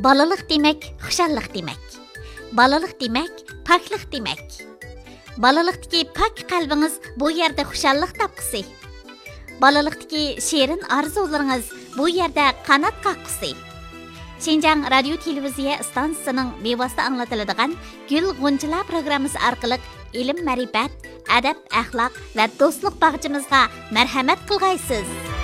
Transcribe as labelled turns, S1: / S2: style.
S1: Balaliq demak, xushalliq demak. Balaliq demak, poklik demak. Balaliqdagi pok qalbingiz bu yerda xushalliq topqusi. Balaliqdagi shirin orzularingiz bu yerda qanot qoqqisi. Şinjan Radio Televiziya stansiyasining bevosita anglatiladigan Gul G'unchalar programmasi orqali ilm, ma'rifat, adab, axloq va do'stlik bag'chimizga marhamat qilg'aysiz.